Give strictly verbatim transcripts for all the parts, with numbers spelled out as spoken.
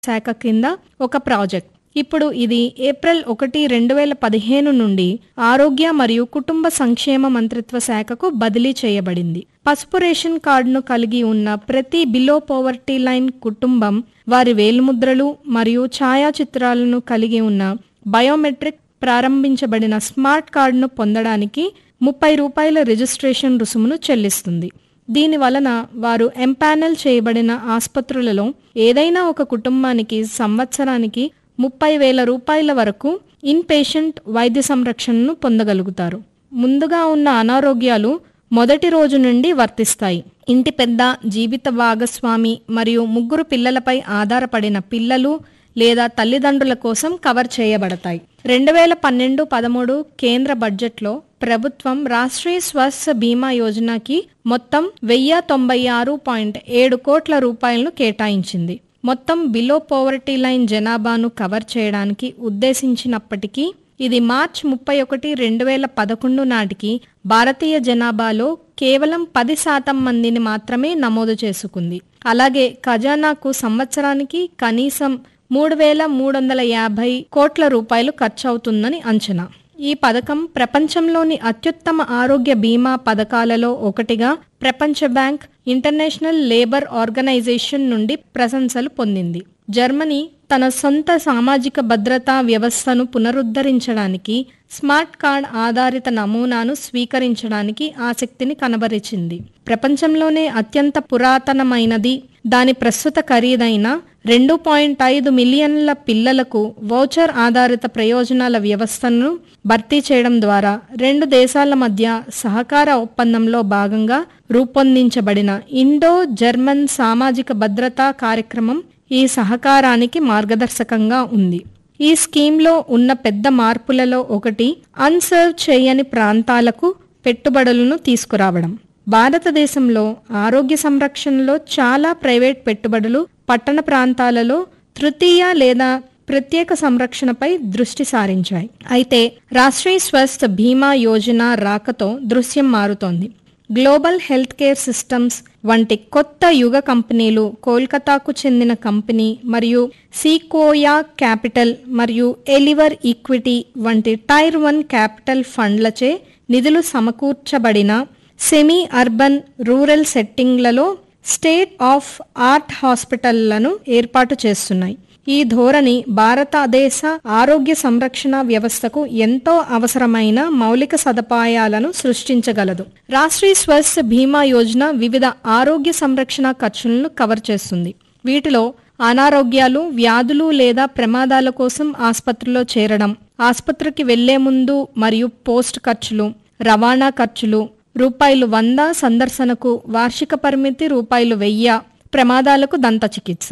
శాఖ కింద ఒక ప్రాజెక్ట్. ఇప్పుడు ఇది ఏప్రిల్ ఒకటి రెండు వేల పదిహేను నుండి ఆరోగ్య మరియు కుటుంబ సంక్షేమ మంత్రిత్వ శాఖకు బదిలీ చేయబడింది. పసుపు రేషన్ కార్డును కలిగి ఉన్న ప్రతి బిలో పోవర్టీ లైన్ కుటుంబం వారి వేలిముద్రలు మరియు ఛాయాచిత్రాలను కలిగి ఉన్న బయోమెట్రిక్ ప్రారంభించబడిన స్మార్ట్ కార్డును పొందడానికి ముప్పై రూపాయల రిజిస్ట్రేషన్ రుసుమును చెల్లిస్తుంది. దీని వలన వారు ఎంపానల్ చేయబడిన ఆసుపత్రులలో ఏదైనా ఒక కుటుంబానికి సంవత్సరానికి ముప్పై వేల రూపాయల వరకు ఇన్ పేషెంట్ వైద్య సంరక్షణను పొందగలుగుతారు. ముందుగా ఉన్న అనారోగ్యాలు మొదటి రోజు నుండి వర్తిస్తాయి. ఇంటి పెద్ద, జీవిత భాగస్వామి మరియు ముగ్గురు పిల్లలపై ఆధారపడిన పిల్లలు లేదా తల్లిదండ్రుల కోసం కవర్ చేయబడతాయి. రెండు వేల పన్నెండు పదమూడు కేంద్ర బడ్జెట్లో ప్రభుత్వం రాష్ట్రీయ స్వాస్థ్య బీమా యోజనకి మొత్తం వెయ్యి తొంభై ఆరు పాయింట్ ఏడు కోట్ల రూపాయలను కేటాయించింది. మొత్తం బిలో పోవర్టీ లైన్ జనాభాను కవర్ చేయడానికి ఉద్దేశించినప్పటికీ ఇది మార్చి ముప్పై ఒకటి రెండు వేల పదకొండు నాటికి భారతీయ జనాభాలో కేవలం పది శాతం మందిని మాత్రమే నమోదు చేసుకుంది. అలాగే ఖజానాకు సంవత్సరానికి కనీసం మూడు వేల మూడు వందల యాభై కోట్ల రూపాయలు ఖర్చవుతుందని అంచనా. ఈ పథకం ప్రపంచంలోని అత్యుత్తమ ఆరోగ్య బీమా పథకాలలో ఒకటిగా ప్రపంచ బ్యాంక్, ఇంటర్నేషనల్ లేబర్ ఆర్గనైజేషన్ నుండి ప్రశంసలు పొందింది. జర్మనీ తన సొంత సామాజిక భద్రతా వ్యవస్థను పునరుద్ధరించడానికి స్మార్ట్ కార్డ్ ఆధారిత నమూనాను స్వీకరించడానికి ఆసక్తిని కనబరిచింది. ప్రపంచంలోనే అత్యంత పురాతనమైనది, దాని ప్రస్తుత ఖరీదైన రెండు పాయింట్ ఐదు మిలియన్ల పిల్లలకు వౌచర్ ఆధారిత ప్రయోజనాల వ్యవస్థను భర్తీ చేయడం ద్వారా రెండు దేశాల మధ్య సహకార ఒప్పందంలో భాగంగా రూపొందించబడిన ఇండో జర్మన్ సామాజిక భద్రతా కార్యక్రమం ఈ సహకారానికి మార్గదర్శకంగా ఉంది. ఈ స్కీమ్లో ఉన్న పెద్ద మార్పులలో ఒకటి అన్సర్వ్ చేయని ప్రాంతాలకు పెట్టుబడులను తీసుకురావడం. భారతదేశంలో ఆరోగ్య సంరక్షణలో చాలా ప్రైవేట్ పెట్టుబడులు పట్టణ ప్రాంతాలలో తృతీయ లేదా ప్రత్యేక సంరక్షణపై దృష్టి సారించాయి. అయితే రాష్ట్రీయ స్వాస్థ్య బీమా యోజన రాకతో దృశ్యం మారుతోంది. గ్లోబల్ హెల్త్ కేర్ సిస్టమ్స్ వంటి కొత్త యుగ కంపెనీలు, కోల్కతాకు చెందిన కంపెనీ మరియు సీకోయా క్యాపిటల్ మరియు ఎలివర్ ఈక్విటీ వంటి టైర్ వన్ క్యాపిటల్ ఫండ్లచే నిధులు సమకూర్చబడిన semi urban, rural సెట్టింగ్లలో state of art హాస్పిటళ్లను ఏర్పాటు చేస్తున్నాయి. ఈ ధోరణి భారతదేశ ఆరోగ్య సంరక్షణ వ్యవస్థకు ఎంతో అవసరమైన మౌలిక సదుపాయాలను సృష్టించగలదు. రాష్ట్రీయ స్వాస్థ్య బీమా యోజన వివిధ ఆరోగ్య సంరక్షణ ఖర్చులను కవర్ చేస్తుంది. వీటిలో అనారోగ్యాలు, వ్యాధులు లేదా ప్రమాదాల కోసం ఆసుపత్రిలో చేరడం, ఆసుపత్రికి వెళ్లే ముందు మరియు పోస్ట్ ఖర్చులు, రవాణా ఖర్చులు రూపాయలు వంద, సందర్శనకు వార్షిక పరిమితి రూపాయలు వెయ్యి, ప్రమాదాలకు దంత చికిత్స,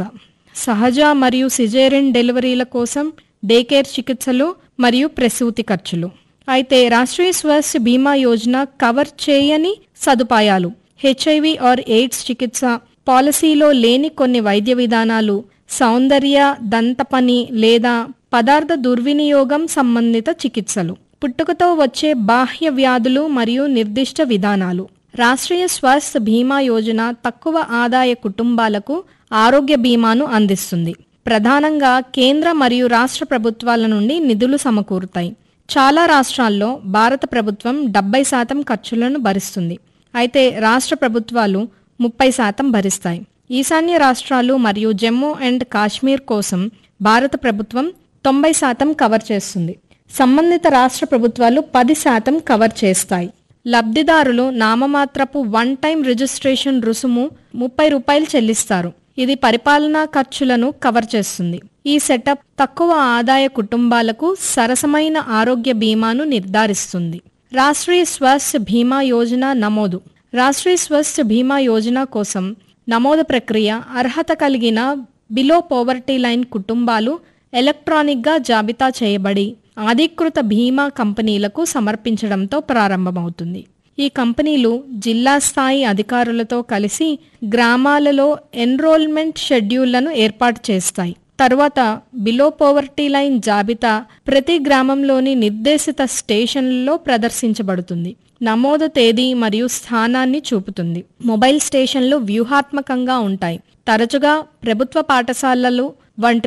సహజ మరియు సిజేరియన్ డెలివరీల కోసం డే కేర్ చికిత్సలు మరియు ప్రసూతి ఖర్చులు. అయితే రాష్ట్రీయ స్వాస్థ్య బీమా యోజన కవర్ చేయని సదుపాయాలు, హెచ్ఐవి ఆర్ ఎయిడ్స్ చికిత్స, పాలసీలో లేని కొన్ని వైద్య విధానాలు, సౌందర్య, దంత పని లేదా పదార్థ దుర్వినియోగం సంబంధిత చికిత్సలు, పుట్టుకతో వచ్చే బాహ్య వ్యాధులు మరియు నిర్దిష్ట విధానాలు. రాష్ట్రీయ స్వాస్థ్య బీమా యోజన తక్కువ ఆదాయ కుటుంబాలకు ఆరోగ్య బీమాను అందిస్తుంది. ప్రధానంగా కేంద్ర మరియు రాష్ట్ర ప్రభుత్వాల నుండి నిధులు సమకూరుతాయి. చాలా రాష్ట్రాల్లో భారత ప్రభుత్వం డెబ్బై శాతం ఖర్చులను భరిస్తుంది. అయితే రాష్ట్ర ప్రభుత్వాలు ముప్పై శాతం భరిస్తాయి. ఈశాన్య రాష్ట్రాలు మరియు జమ్మూ అండ్ కాశ్మీర్ కోసం భారత ప్రభుత్వం తొంభై శాతం కవర్ చేస్తుంది. సంబంధిత రాష్ట్ర ప్రభుత్వాలు పది శాతం కవర్ చేస్తాయి. లబ్ధిదారులు నామమాత్రపు వన్ టైం రిజిస్ట్రేషన్ రుసుము ముప్పై రూపాయలు చెల్లిస్తారు. ఇది పరిపాలనా ఖర్చులను కవర్ చేస్తుంది. ఈ సెటప్ తక్కువ ఆదాయ కుటుంబాలకు సరసమైన ఆరోగ్య బీమాను నిర్ధారిస్తుంది. రాష్ట్రీయ స్వాస్థ్య బీమా యోజన నమోదు. రాష్ట్రీయ స్వాస్థ్య బీమా యోజన కోసం నమోదు ప్రక్రియ అర్హత కలిగిన బిలో పోవర్టీ లైన్ కుటుంబాలు ఎలక్ట్రానిక్గా జాబితా చేయబడి అధీకృత బీమా కంపెనీలకు సమర్పించడంతో ప్రారంభమవుతుంది. ఈ కంపెనీలు జిల్లా స్థాయి అధికారులతో కలిసి గ్రామాలలో ఎన్రోల్మెంట్ షెడ్యూళ్లను ఏర్పాటు చేస్తాయి. తర్వాత బిలో పోవర్టీ లైన్ జాబితా ప్రతి గ్రామంలోని నిర్దేశిత స్టేషన్లలో ప్రదర్శించబడుతుంది. నమోదు తేదీ మరియు స్థానాన్ని చూపుతుంది. మొబైల్ స్టేషన్లు వ్యూహాత్మకంగా ఉంటాయి. తరచుగా ప్రభుత్వ పాఠశాలలు వంటి